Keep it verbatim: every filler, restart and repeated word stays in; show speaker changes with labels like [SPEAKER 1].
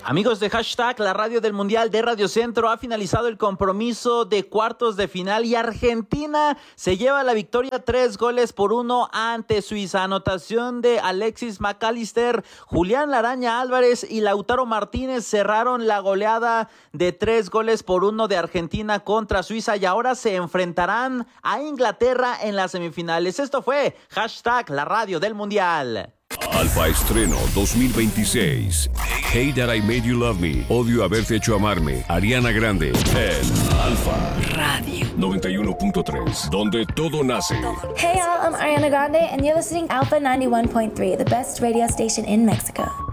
[SPEAKER 1] Amigos de Hashtag, la radio del Mundial de Radio Centro ha finalizado el compromiso de cuartos de final y Argentina se lleva la victoria tres goles por uno ante Suiza. Anotación de Alexis McAllister, Julián Laraña Álvarez y Lautaro Martínez cerraron la goleada de tres goles por uno de Argentina contra Suiza y ahora se enfrentarán a Inglaterra en las semifinales. Esto fue Hashtag, la radio del Mundial.
[SPEAKER 2] Alfa Estreno dos mil veintiséis. Hey That I Made You Love Me. Odio haberte hecho amarme. Ariana Grande. En Alfa Radio noventa y uno punto tres, donde todo nace.
[SPEAKER 3] Hey y'all, I'm Ariana Grande and you're listening to Alpha ninety-one point three, the best radio station in Mexico.